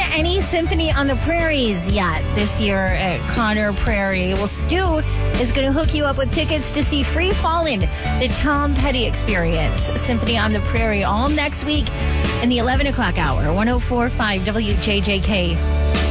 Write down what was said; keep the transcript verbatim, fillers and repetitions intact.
to any Symphony on the Prairies yet this year at Connor Prairie? Well, Stu is going to hook you up with tickets to see Free Fallin', the Tom Petty Experience. Symphony on the Prairie all next week in the eleven o'clock hour. one oh four point five W J J K.